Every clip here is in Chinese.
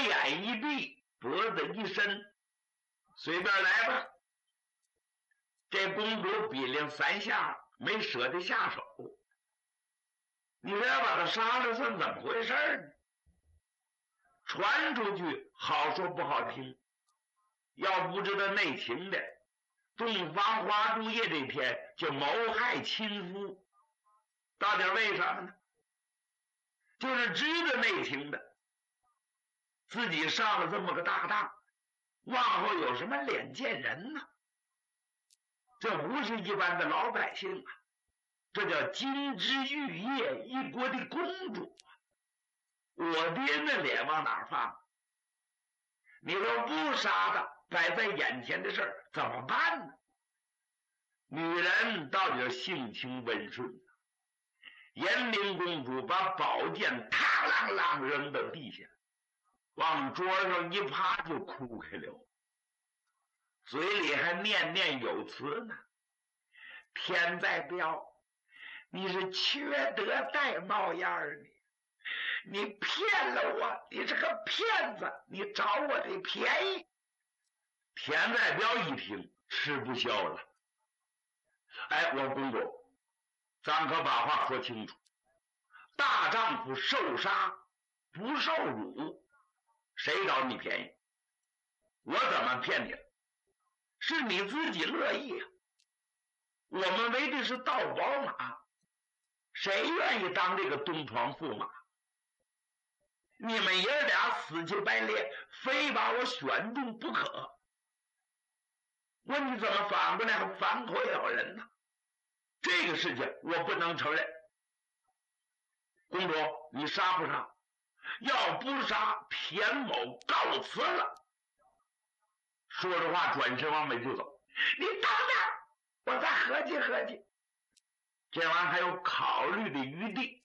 眼一闭，脖子一伸，随便来吧。这公主比令3下，没舍得下手。你说要把他杀了算怎么回事呢？传出去好说不好听，要不知道内情的，洞房花烛夜这天就谋害亲夫，到底为什么呢？就是知道内情的，自己上了这么个大当，往后有什么脸见人呢？这不是一般的老百姓啊，这叫金枝玉叶一国的公主啊！我爹那脸往哪儿放？你说不杀他，摆在眼前的事儿怎么办呢？女人到底性情温顺，延陵公主把宝剑嘡啷啷扔到地下，往桌上一趴就哭开了，嘴里还念念有词呢。天在标，你是缺德带冒烟儿，你骗了我，你是个骗子，你找我的便宜。田在标一听吃不消了，哎，我公主，咱可把话说清楚，大丈夫受杀不受辱，谁找你便宜？我怎么骗你了？是你自己乐意啊。我们为的是盗宝马，谁愿意当这个东床驸马？你们爷俩死乞白咧，非把我选中不可。我你怎么反过来还反口咬人呢？这个事情我不能承认。公主，你杀不杀？要不杀，田某告辞了。说着话，转身往外就走。你等等，我再合计合计。这玩意儿还有考虑的余地。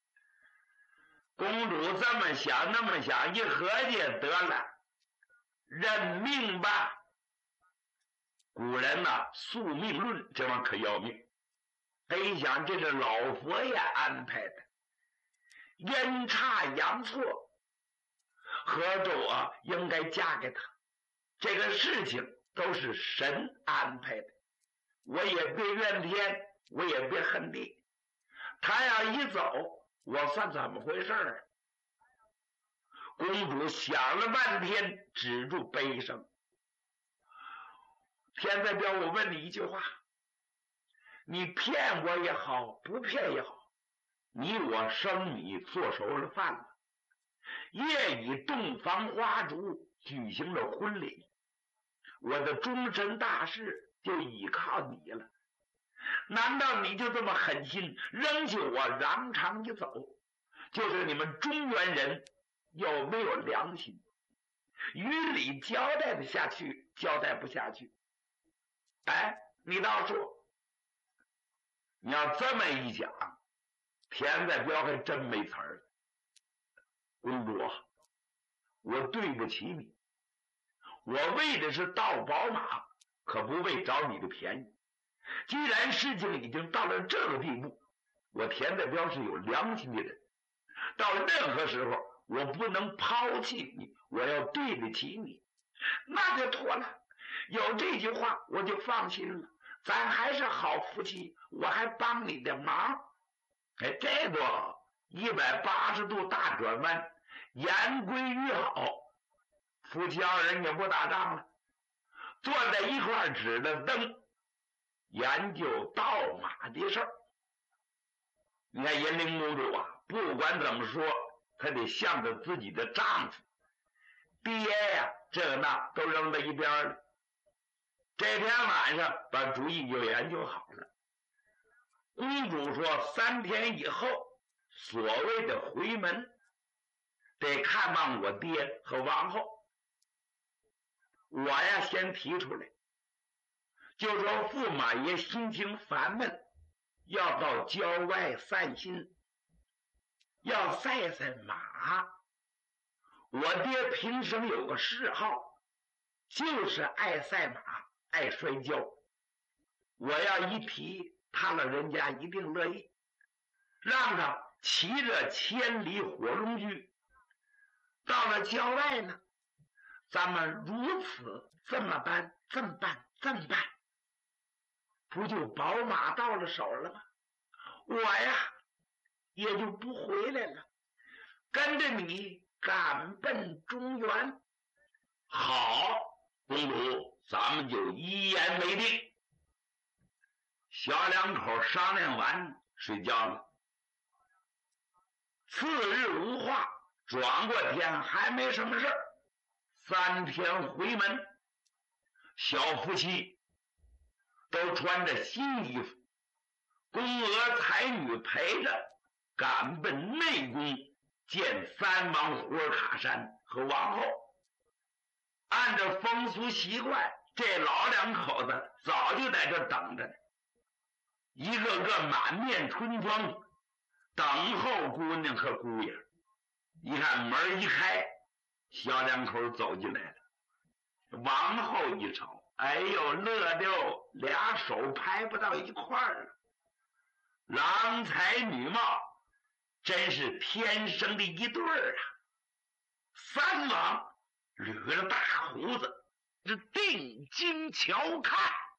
公主这么想那么想，一合计得了，认命吧。古人呐，宿命论这玩意儿可要命。他一想，这是老佛爷安排的，阴差阳错，何周啊应该嫁给他，这个事情都是神安排的，我也别怨天，我也别恨地。他要一走，我算怎么回事啊？公主想了半天，止住悲声。田在标，我问你一句话，你骗我也好，不骗也好，你我生米做熟了饭了，夜以洞房花烛举行了婚礼，我的终身大事就依靠你了。难道你就这么狠心扔下我扬长一走？就是你们中原人有没有良心？于理交代得下去，交代不下去。哎，你倒说，你要这么一讲，田在标还真没词儿。公主啊，我对不起你，我为的是盗宝马，可不为找你的便宜。既然事情已经到了这个地步，我田在标是有良心的人，到任何时候我不能抛弃你，我要对得起你，那就妥了。有这句话我就放心了，咱还是好夫妻，我还帮你的忙。哎，这多好，180度大转弯，言归于好，夫妻二人也不打仗了，坐在一块儿指着灯研究盗马的事儿。你看延陵公主啊，不管怎么说，她得向着自己的丈夫，爹呀，这那都扔到一边了。这天晚上把主意就研究好了。公主说3天以后，所谓的回门，得看望我爹和王后。我呀先提出来，就说驸马爷心情烦闷，要到郊外散心，要赛赛马。我爹平生有个嗜好，就是爱赛马，爱摔跤。我要一提，他老人家一定乐意，让他骑着千里火龙驹到了郊外呢，咱们如此这么办，不就宝马到了手了吗？我呀也就不回来了，跟着你赶奔中原。好，公主，咱们就一言为定。小两口商量完睡觉了。次日无话，转过天还没什么事儿。3天回门，小夫妻都穿着新衣服，宫娥才女陪着赶奔内宫见3王胡尔卡山和王后。按照风俗习惯，这老两口子早就在这等着呢，一个个满面春风，等候姑娘和姑爷。一看门一开，小两口走进来了。王后一瞅，哎呦，乐溜，俩手拍不到一块儿了。郎才女貌，真是天生的一对儿啊。3王捋着大胡子，这定睛瞧看。